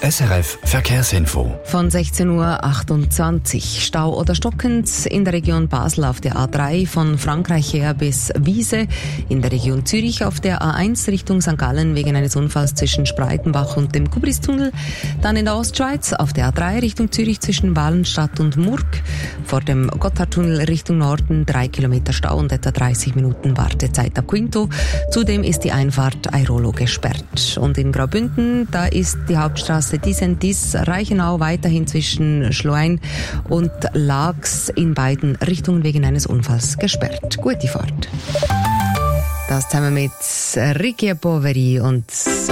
SRF Verkehrsinfo. Von 16.28 Uhr. Stau oder stockend in der Region Basel auf der A3 von Frankreich her bis Wiese. In der Region Zürich auf der A1 Richtung St. Gallen wegen eines Unfalls zwischen Spreitenbach und dem Kubristunnel. Dann in der Ostschweiz auf der A3 Richtung Zürich zwischen Walenstadt und Murg. Vor dem Gotthardtunnel Richtung Norden 3 Kilometer Stau und etwa 30 Minuten Wartezeit ab Quinto. Zudem ist die Einfahrt Airolo gesperrt. Und in Graubünden, da ist die Hauptstraße Disentis-Reichenau weiterhin zwischen Schluein und Laax in beiden Richtungen wegen eines Unfalls gesperrt. Gute Fahrt. Das zusammen mit Ricky Poveri und